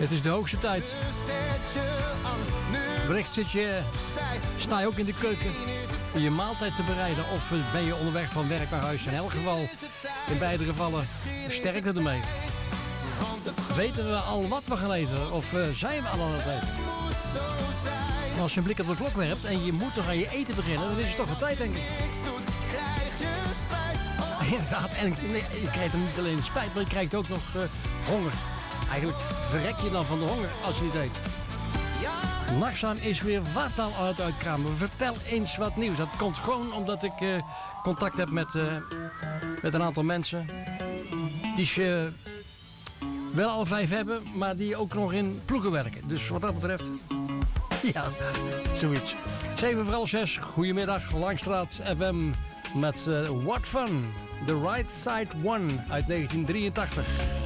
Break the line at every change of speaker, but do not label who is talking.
Het is de hoogste tijd. Wellicht sta je ook in de keuken om je maaltijd te bereiden. Of ben je onderweg van werk naar huis. In elk geval, in beide gevallen, sterkte ermee. Weten we al wat we gaan eten? Of zijn we al aan het eten? Maar als je een blik op de klok werpt en je moet nog aan je eten beginnen, dan is het toch wel tijd, denk ik. Inderdaad, en je krijgt er niet alleen spijt, maar je krijgt ook nog honger. Eigenlijk verrek je dan van de honger als je niet eet. Nachtzaam is weer wat al aan het uitkramen. Vertel eens wat nieuws. Dat komt gewoon omdat ik contact heb met een aantal mensen die wel al 5 hebben, maar die ook nog in ploegen werken. Dus wat dat betreft, ja, zoiets. 7 voor 6, goedemiddag, Langstraat FM met What Fun, The Right Side One uit 1983.